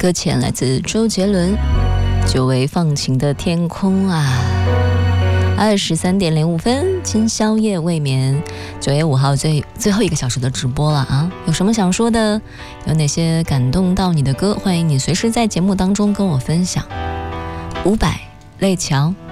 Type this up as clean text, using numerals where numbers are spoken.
搁浅来自周杰伦，久违放晴的天空啊。23点05分，今宵夜未眠，9月5号最后一个小时的直播了啊！有什么想说的？有哪些感动到你的歌？欢迎你随时在节目当中跟我分享。伍佰、泪桥。